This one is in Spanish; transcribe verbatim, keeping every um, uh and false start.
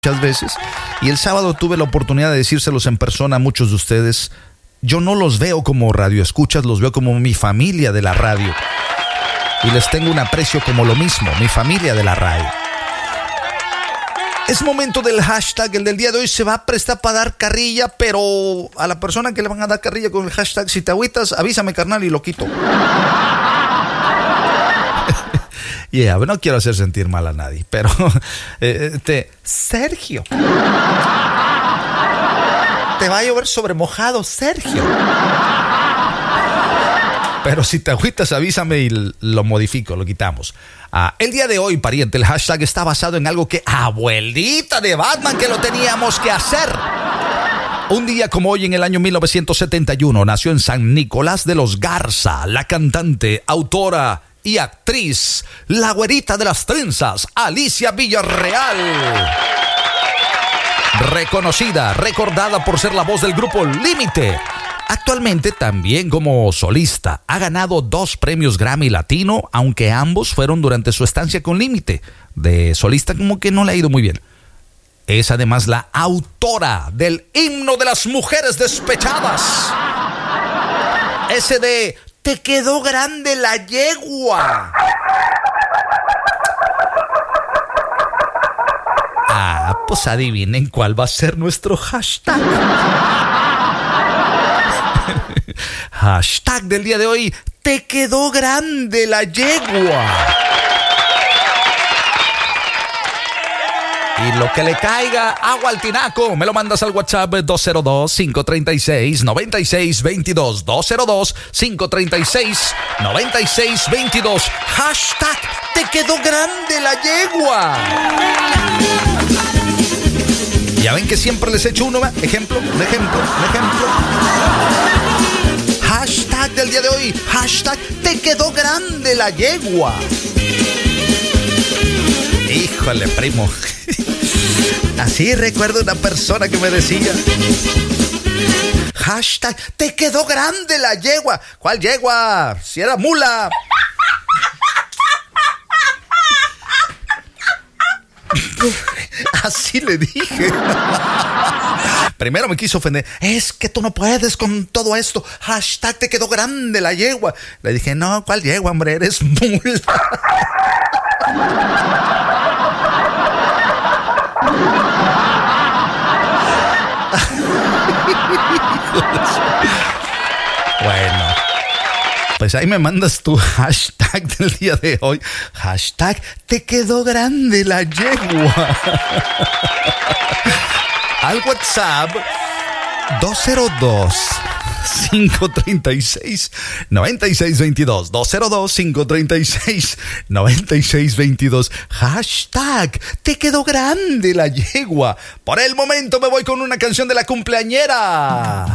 muchas veces, y el sábado tuve la oportunidad de decírselos en persona a muchos de ustedes. Yo no los veo como radioescuchas, los veo como mi familia de la radio, y les tengo un aprecio como lo mismo, mi familia de la radio. Es momento del hashtag. El del día de hoy se va a prestar para dar carrilla, pero a la persona que le van a dar carrilla con el hashtag, si te agüitas, avísame, carnal, y lo quito. Yeah, no quiero hacer sentir mal a nadie, pero eh, te, Sergio, te va a llover sobre mojado, Sergio. Pero si te agüitas, avísame y lo modifico, lo quitamos. Ah, el día de hoy, pariente, el hashtag está basado en algo que abuelita de Batman que lo teníamos que hacer. Un día como hoy, en el año mil novecientos setenta y uno, nació en San Nicolás de los Garza la cantante, autora y actriz, la güerita de las trenzas, Alicia Villarreal. Reconocida, recordada por ser la voz del grupo Límite. Actualmente también como solista. Ha ganado dos premios Grammy Latino, aunque ambos fueron durante su estancia con Límite. De solista como que no le ha ido muy bien. Es además la autora del himno de las mujeres despechadas. Ese de "Te quedó grande la yegua". Ah, pues adivinen cuál va a ser nuestro hashtag. Hashtag del día de hoy: "Te quedó grande la yegua". Y lo que le caiga, agua al tinaco. Me lo mandas al WhatsApp dos cero dos, cinco tres seis, nueve seis dos dos. dos cero dos, cinco tres seis, nueve seis dos dos. Hashtag "Te quedó grande la yegua". Ya ven que siempre les echo uno, ¿va? Ejemplo, de ejemplo, de ejemplo. Hashtag del día de hoy: hashtag "Te quedó grande la yegua". Híjole, primo. Así recuerdo una persona que me decía: hashtag "Te quedó grande la yegua". ¿Cuál yegua? Si era mula. Así le dije. Primero me quiso ofender. Es que tú no puedes con todo esto. Hashtag "Te quedó grande la yegua". Le dije: no, ¿cuál yegua, hombre? Eres mula. Bueno, pues ahí me mandas tu hashtag del día de hoy. Hashtag "Te quedó grande la yegua". Al WhatsApp dos cero dos, cinco tres seis, nueve seis dos dos. dos cero dos, cinco tres seis, nueve seis dos dos. Hashtag "Te quedó grande la yegua". Por el momento me voy con una canción de la cumpleañera.